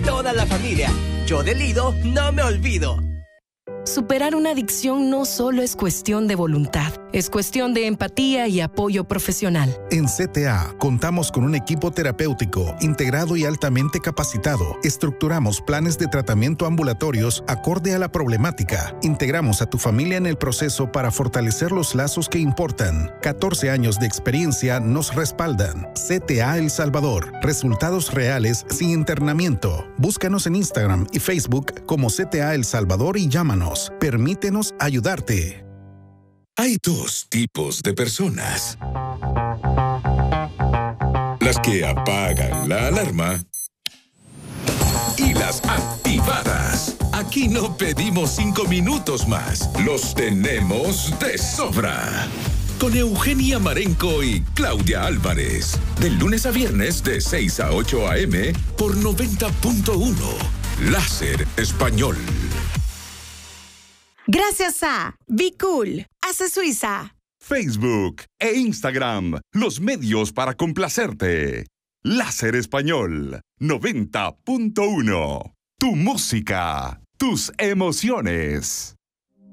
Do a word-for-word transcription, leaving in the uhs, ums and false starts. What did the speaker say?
toda la familia. Yo de Lido no me olvido. Superar una adicción no solo es cuestión de voluntad, es cuestión de empatía y apoyo profesional. En C T A contamos con un equipo terapéutico integrado y altamente capacitado. Estructuramos planes de tratamiento ambulatorios acorde a la problemática. Integramos a tu familia en el proceso para fortalecer los lazos que importan. catorce años de experiencia nos respaldan. C T A El Salvador. Resultados reales sin internamiento. Búscanos en Instagram y Facebook como C T A El Salvador y llámanos. Permítenos ayudarte. Hay dos tipos de personas. Las que apagan la alarma y las activadas. Aquí no pedimos cinco minutos más. Los tenemos de sobra. Con Eugenia Marenco y Claudia Álvarez. De lunes a viernes de seis a ocho a eme por noventa punto uno. Láser Español. Gracias a Be Cool, Hace Suiza, Facebook e Instagram, los medios para complacerte. Láser Español, noventa punto uno. Tu música, tus emociones.